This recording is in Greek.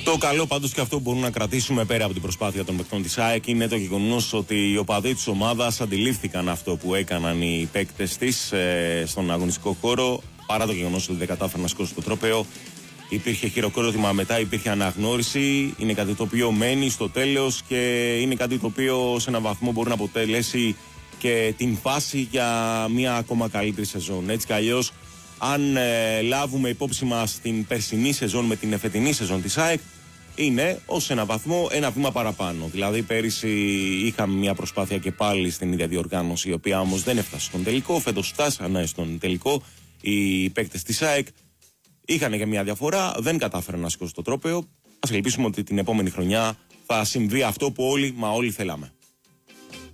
Το καλό πάντως και αυτό που μπορούμε να κρατήσουμε πέρα από την προσπάθεια των παικτών της ΑΕΚ είναι το γεγονός ότι οι οπαδοί της ομάδας αντιλήφθηκαν αυτό που έκαναν οι παίκτες της στον αγωνιστικό χώρο, παρά το γεγονός ότι δεν κατάφεραν να σκόσουν το τρόπαιο. Υπήρχε χειροκρότημα μετά, υπήρχε αναγνώριση. Είναι κάτι το οποίο μένει στο τέλος και είναι κάτι το οποίο σε έναν βαθμό μπορεί να αποτελέσει και την βάση για μια ακόμα καλύτερη σεζόν. Έτσι κι αλλιώς, αν λάβουμε υπόψη μας την περσινή σεζόν με την εφετινή σεζόν της ΑΕΚ, είναι ως έναν βαθμό ένα βήμα παραπάνω. Δηλαδή, πέρυσι είχαμε μια προσπάθεια και πάλι στην ίδια διοργάνωση, η οποία όμως δεν έφτασε στον τελικό. Φέτος φτάσανε στον τελικό. Οι παίκτες της ΑΕΚ είχαν και μια διαφορά, δεν κατάφεραν να σηκώσουν το τρόπαιο. Ας ελπίσουμε ότι την επόμενη χρονιά θα συμβεί αυτό που όλοι θέλαμε.